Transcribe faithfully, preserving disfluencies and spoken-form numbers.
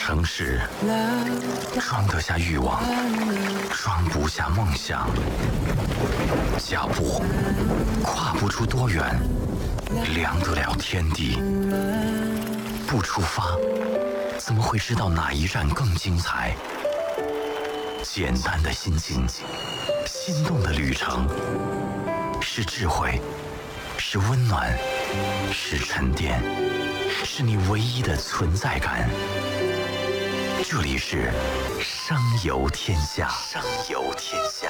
城市，装得下欲望，装不下梦想。脚步跨不出多远，量得了天地。不出发，怎么会知道哪一站更精彩？简单的心情，心动的旅程，是智慧，是温暖，是沉淀，是你唯一的存在感。这里是声游天下，声游天下。